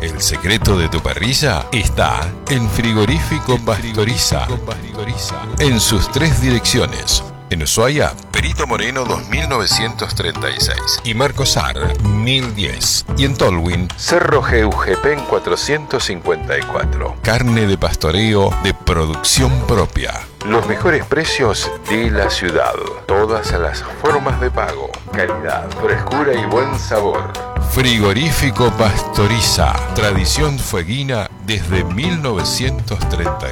El secreto de tu parrilla está en Frigorífico Pastoriza. En sus 3 direcciones. En Ushuaia, Perito Moreno 2936 y Marcosar 1010. Y en Tolwyn, Cerro Geujepen 454. Carne de pastoreo de producción propia. Los mejores precios de la ciudad. Todas las formas de pago. Calidad, frescura y buen sabor. Frigorífico Pastoriza. Tradición fueguina desde 1936.